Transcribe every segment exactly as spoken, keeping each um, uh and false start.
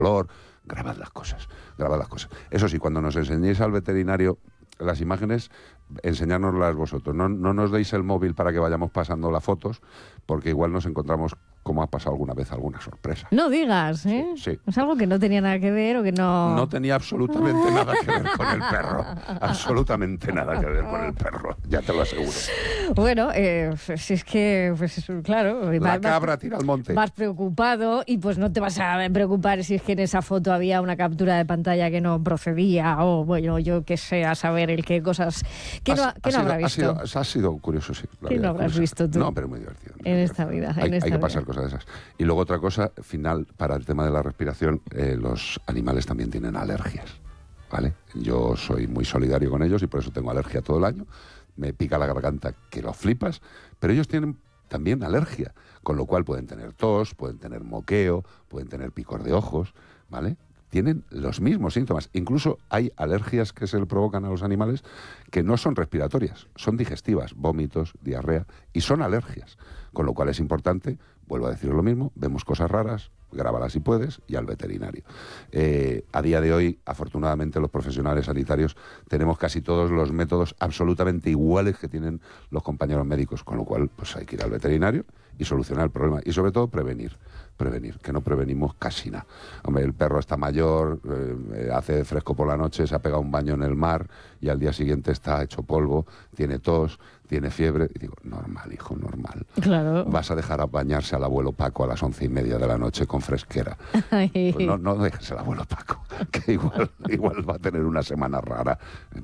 color, grabad las cosas, grabad las cosas. Eso sí, cuando nos enseñéis al veterinario las imágenes, enseñárnoslas vosotros. No, no nos deis el móvil para que vayamos pasando las fotos, porque igual nos encontramos, como ha pasado alguna vez, alguna sorpresa. No digas, ¿eh? Sí, sí. Es algo que no tenía nada que ver o que no... No tenía absolutamente nada que ver con el perro. Absolutamente nada que ver con el perro, ya te lo aseguro. Bueno, eh, si es que, pues claro... La vas, cabra tira al monte. Vas preocupado y pues no te vas a preocupar si es que en esa foto había una captura de pantalla que no procedía o, bueno, yo qué sé, a saber el qué cosas... ¿Qué no, ¿qué no sido, habrá visto? Ha sido, ha sido curioso, sí. ¿Qué no habrás curioso. visto tú? No, pero muy divertido. Muy en divertido. esta vida. Hay, en esta hay que vida. pasar cosas de esas. Y luego otra cosa, final, para el tema de la respiración, eh, los animales también tienen alergias, ¿vale? Yo soy muy solidario con ellos y por eso tengo alergia todo el año. Me pica la garganta que lo flipas, pero ellos tienen también alergia, con lo cual pueden tener tos, pueden tener moqueo, pueden tener picor de ojos, ¿vale? Tienen los mismos síntomas. Incluso hay alergias que se le provocan a los animales que no son respiratorias, son digestivas, vómitos, diarrea, y son alergias. Con lo cual es importante, vuelvo a decir lo mismo, vemos cosas raras, grábalas si puedes, y al veterinario. Eh, a día de hoy, afortunadamente, los profesionales sanitarios tenemos casi todos los métodos absolutamente iguales que tienen los compañeros médicos, con lo cual pues hay que ir al veterinario y solucionar el problema. Y sobre todo prevenir, prevenir, que no prevenimos casi nada. Hombre, el perro está mayor, eh, hace fresco por la noche, se ha pegado un baño en el mar y al día siguiente está hecho polvo, tiene tos, tiene fiebre. Y digo, normal, hijo, normal. Claro. Vas a dejar a bañarse al abuelo Paco a las once y media de la noche con fresquera. Pues no, no dejes al abuelo Paco, que igual, igual va a tener una semana rara.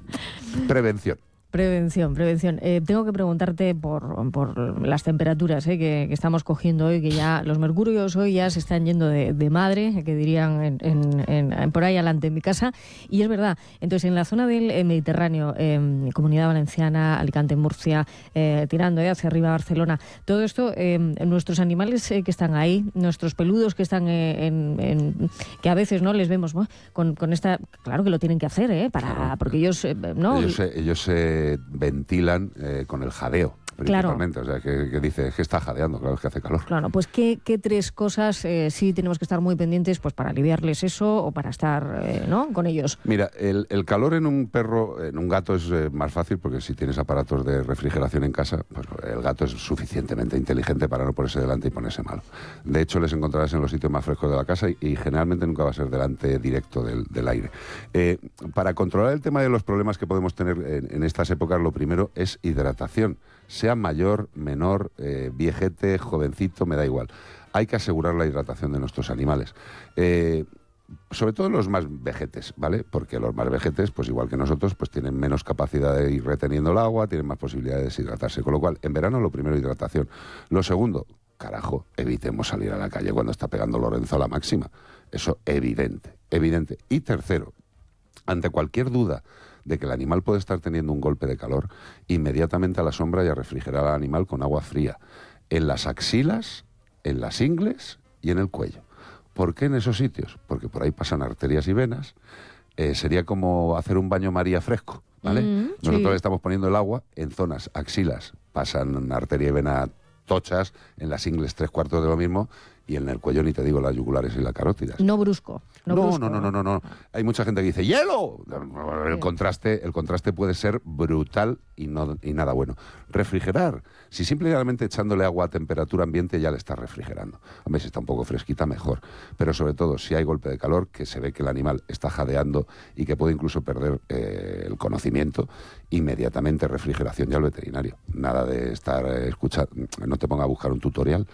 Prevención. Prevención, prevención. Eh, tengo que preguntarte por, por las temperaturas eh, que, que estamos cogiendo hoy, que ya los mercurios hoy ya se están yendo de, de madre, que dirían en, en, en, por ahí adelante en mi casa. Y es verdad, entonces en la zona del eh, Mediterráneo, eh, Comunidad Valenciana, Alicante, Murcia, eh, tirando eh, hacia arriba Barcelona, todo esto, eh, nuestros animales eh, que están ahí, nuestros peludos que están eh, en, en, que a veces no les vemos ¿no? con, con esta, claro que lo tienen que hacer, eh, para, claro. porque ellos, eh, ¿no? Ellos, ellos se ventilan eh, con el jadeo. Principalmente, claro. O sea, que, que dice que está jadeando, claro, es que hace calor. Claro, pues ¿qué, qué tres cosas eh, sí tenemos que estar muy pendientes pues para aliviarles eso o para estar eh, ¿no? con ellos? Mira, el, el calor en un perro, en un gato es eh, más fácil porque si tienes aparatos de refrigeración en casa, pues el gato es suficientemente inteligente para no ponerse delante y ponerse malo. De hecho, les encontrarás en los sitios más frescos de la casa y, y generalmente nunca va a ser delante directo del, del aire. Eh, para controlar el tema de los problemas que podemos tener en, en estas épocas, lo primero es hidratación. Sea mayor, menor, eh, viejete, jovencito, me da igual. Hay que asegurar la hidratación de nuestros animales. Eh, sobre todo los más vejetes, ¿vale? Porque los más vejetes, pues igual que nosotros, pues tienen menos capacidad de ir reteniendo el agua, tienen más posibilidad de deshidratarse. Con lo cual, en verano lo primero, hidratación. Lo segundo, carajo, evitemos salir a la calle cuando está pegando Lorenzo a la máxima. Eso evidente, evidente. Y tercero, ante cualquier duda de que el animal puede estar teniendo un golpe de calor, inmediatamente a la sombra y a refrigerar al animal con agua fría, en las axilas, en las ingles y en el cuello. ¿Por qué en esos sitios? Porque por ahí pasan arterias y venas. Eh, sería como hacer un baño María fresco, ¿vale? Mm, Nosotros sí. le estamos poniendo el agua en zonas axilas, pasan arteria y vena tochas, en las ingles tres cuartos de lo mismo, y en el cuello ni te digo las yugulares y las carótidas. No brusco. No, no, brusco. no, no, no, no, no. Hay mucha gente que dice ¡hielo! El contraste, el contraste puede ser brutal y, no, y nada bueno. Refrigerar. Si simplemente echándole agua a temperatura ambiente ya le está refrigerando. Hombre, si está un poco fresquita, mejor. Pero sobre todo, si hay golpe de calor, que se ve que el animal está jadeando y que puede incluso perder eh, el conocimiento, inmediatamente refrigeración ya al veterinario. Nada de estar eh, escuchando, no te ponga a buscar un tutorial.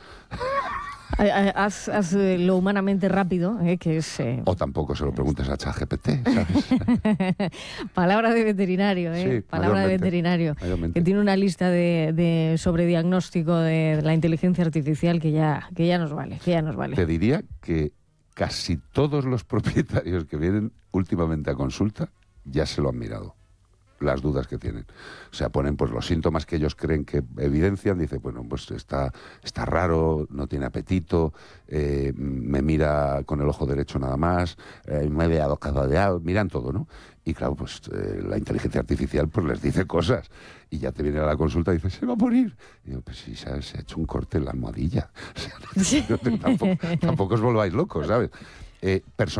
Haz, haz lo humanamente rápido, eh, que es... Eh, o tampoco se lo preguntes a ChatGPT, ¿sabes? Palabra de veterinario, ¿eh? Sí, Palabra de veterinario. Mayormente. Que tiene una lista de, de sobrediagnóstico de la inteligencia artificial que ya, que ya nos vale, que ya nos vale. Te diría que casi todos los propietarios que vienen últimamente a consulta ya se lo han mirado. Las dudas que tienen. O sea, ponen pues los síntomas que ellos creen que evidencian, dice, bueno, pues está, está raro, no tiene apetito, eh, me mira con el ojo derecho nada más, eh, me ve abocadodeado, miran todo, ¿no? Y claro, pues eh, la inteligencia artificial pues les dice cosas y ya te viene a la consulta y dice, se va a morir. Y digo, pues sí, ¿sabes? Se ha hecho un corte en la almohadilla. O sea, tampoco, tampoco os volváis locos, ¿sabes? Eh,